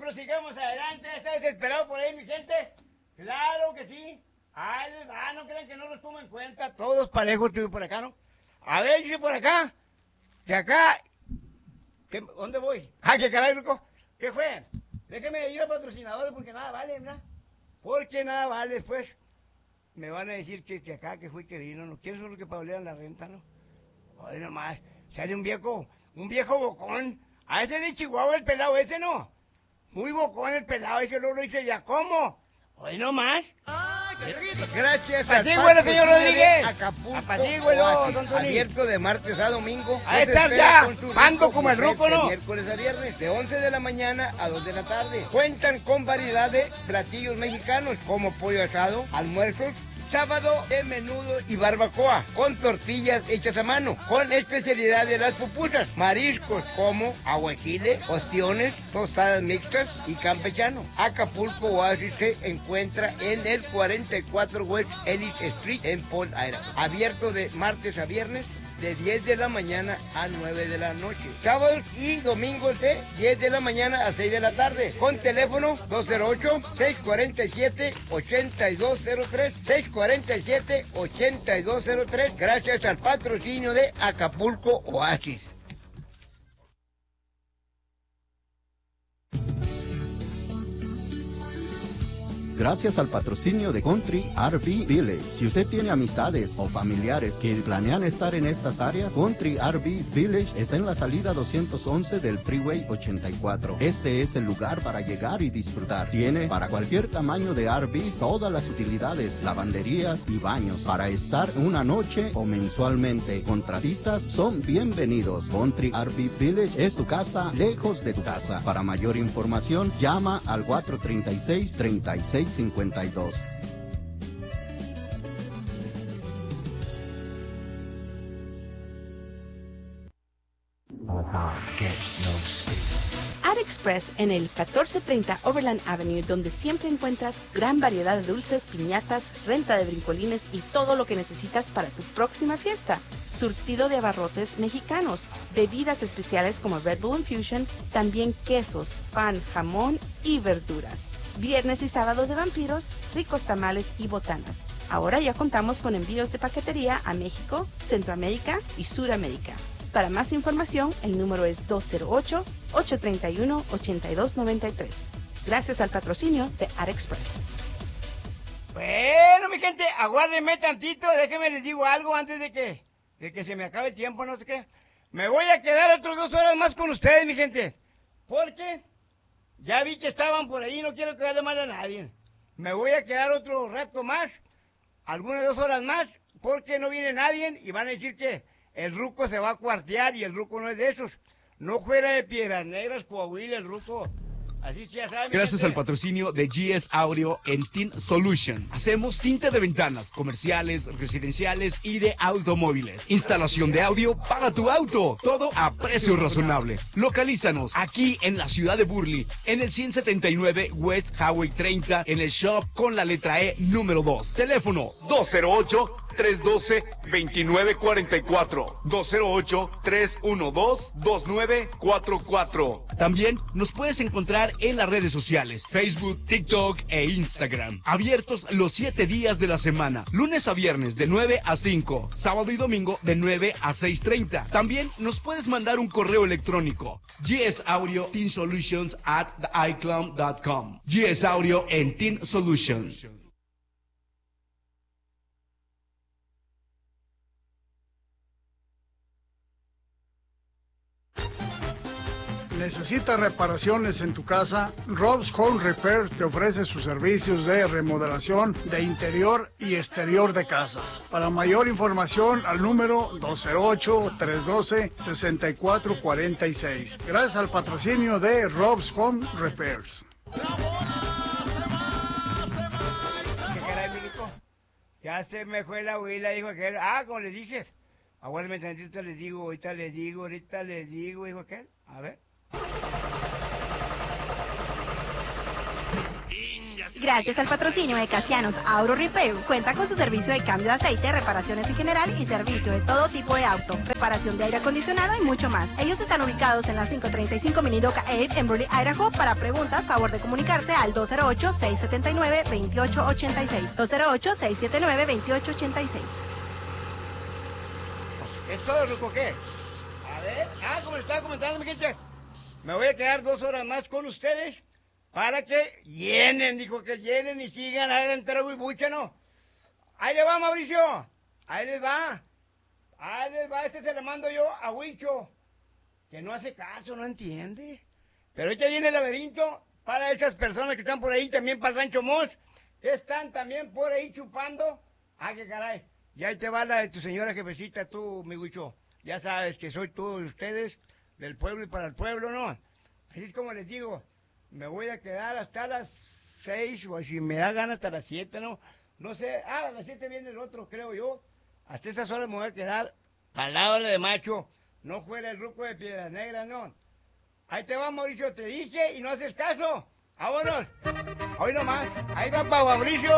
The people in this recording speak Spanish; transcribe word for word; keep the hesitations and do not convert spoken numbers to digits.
prosigamos adelante. ¿Está desesperado por ahí, mi gente? Claro que sí. Ay, ah, no crean que no los tomo en cuenta. Todos parejos, tú por acá, ¿no? A ver, dice por acá. De acá. ¿Qué, ¿Dónde voy? Ah, qué caray, loco. ¿Qué fue? Déjeme ir a patrocinadores porque nada vale, ¿verdad? Porque nada vale, pues. Me van a decir que, que acá, que fui, que vino, ¿no? ¿Quién son los que pagarían la renta, no? Oye, nomás, sale un viejo, un viejo bocón. A ese de Chihuahua, el pelado ese, ¿no? Muy bocón el pelado ese, luego lo dice, ¿ya cómo? Oye, nomás. ¡Ay, qué rico! Gracias. Apacíguelo, señor Rodríguez. Acapulco. Apacíguelo, don Tony. Abierto de martes a domingo. A estar ya, pando como el ruco, ¿no? De miércoles a viernes, de once de la mañana a dos de la tarde. Cuentan con variedad de platillos mexicanos, como pollo asado, almuerzos, sábado de menudo y barbacoa, con tortillas hechas a mano, con especialidad de las pupusas, mariscos como aguachile, ostiones, tostadas mixtas y campechano. Acapulco Oasis se encuentra en el cuarenta y cuatro West Ellis Street en Port Idaho. Abierto de martes a viernes, de diez de la mañana a nueve de la noche. Sábados y domingos de diez de la mañana a seis de la tarde. Con teléfono dos cero ocho, seis cuatro siete, ocho dos cero tres, seis cuatro siete, ocho dos cero tres. Gracias al patrocinio de Acapulco Oasis. Gracias al patrocinio de Country R V Village. Si usted tiene amistades o familiares que planean estar en estas áreas, Country R V Village es en la salida doscientos once del Freeway ochenta y cuatro. Este es el lugar para llegar y disfrutar. Tiene para cualquier tamaño de R V todas las utilidades, lavanderías y baños para estar una noche o mensualmente. Contratistas son bienvenidos. Country R V Village es tu casa lejos de tu casa. Para mayor información, llama al cuatro tres seis, tres seis cincuenta y dos. ArtExpress en el catorce treinta Overland Avenue, donde siempre encuentras gran variedad de dulces, piñatas, renta de brincolines y todo lo que necesitas para tu próxima fiesta. Surtido de abarrotes mexicanos, bebidas especiales como Red Bull Infusion, también quesos, pan, jamón y verduras. Viernes y sábado de vampiros, ricos tamales y botanas. Ahora ya contamos con envíos de paquetería a México, Centroamérica y Suramérica. Para más información, el número es dos cero ocho, ocho tres uno, ocho dos nueve tres. Gracias al patrocinio de ArtExpress. Bueno, mi gente, aguárdenme tantito, déjenme les digo algo antes de que, de que se me acabe el tiempo, no sé qué. Me voy a quedar otras dos horas más con ustedes, mi gente. Porque ya vi que estaban por ahí, no quiero quedarle mal a nadie. Me voy a quedar otro rato más, algunas dos horas más, porque no viene nadie y van a decir que el ruco se va a cuartear y el ruco no es de esos. No fuera de Piedras Negras, Coahuila, el ruco. Así que ya saben. Gracias al patrocinio de G S Audio en Tint Solution. Hacemos tinte de ventanas, comerciales, residenciales y de automóviles. Instalación de audio para tu auto. Todo a precios razonables. Localízanos aquí en la ciudad de Burley, en el ciento setenta y nueve West Highway treinta, en el shop con la letra E número dos. Teléfono dos cero ocho, tres uno dos, dos nueve cuatro cuatro. dos cero ocho, tres uno dos, dos nueve cuatro cuatro. También nos puedes encontrar en las redes sociales, Facebook, TikTok e Instagram. Abiertos los siete días de la semana, lunes a viernes de nueve a cinco, sábado y domingo de nueve a seis treinta. También nos puedes mandar un correo electrónico, G S Audio Teen Solutions at i cloud dot com. G S Audio en Teen Solutions. ¿Necesitas reparaciones en tu casa? Rob's Home Repair te ofrece sus servicios de remodelación de interior y exterior de casas. Para mayor información, al número dos cero ocho, tres uno dos, seis cuatro cuatro seis. Gracias al patrocinio de Rob's Home Repairs. ¿Qué caray, Milico? Ya se me fue la huila, dijo aquel. Ah, como les dije. Aguárdame tantito, les digo, ahorita les digo, ahorita les digo, dijo aquel. A ver. Gracias al patrocinio de Casianos Auto Repair, cuenta con su servicio de cambio de aceite, reparaciones en general y servicio de todo tipo de auto, reparación de aire acondicionado y mucho más. Ellos están ubicados en la quinientos treinta y cinco Minidoka Ave en Burley, Idaho. Para preguntas, favor de comunicarse al dos cero ocho, seis siete nueve, dos ocho ocho seis. dos cero ocho, seis siete nueve, dos ocho ocho seis. ¿Es todo, Ruco, qué? A ver, ah, como le estaba comentando, mi gente, me voy a quedar dos horas más con ustedes para que llenen, dijo que llenen y sigan, hagan trago y bucha, ¿no? Ahí le va, Mauricio, ahí les va, ahí les va, este se le mando yo a Huicho, que no hace caso, no entiende. Pero ahorita viene el laberinto para esas personas que están por ahí, también para el Rancho Mos, que están también por ahí chupando. Ah, qué caray. Y ahí te va la de tu señora jefecita, tú, mi Huicho. Ya sabes que soy todos ustedes, del pueblo y para el pueblo, ¿no? Así es como les digo, me voy a quedar hasta las seis, o si me da ganas hasta las siete, ¿no? No sé, ah, a las siete viene el otro, creo yo. Hasta esas horas me voy a quedar, palabra de macho, no fuera el Ruco de Piedras Negras, ¿no? Ahí te va, Mauricio, te dije y no haces caso. Vámonos. Hoy nomás, ahí va para Mauricio.